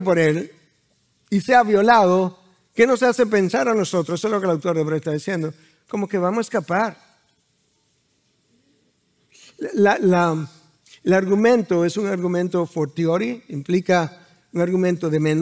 por él y sea violado, ¿qué nos hace pensar a nosotros? Eso es lo que el autor de Hebreo está diciendo. Como que vamos a escapar. El argumento es un argumento fortiori, implica un argumento de menor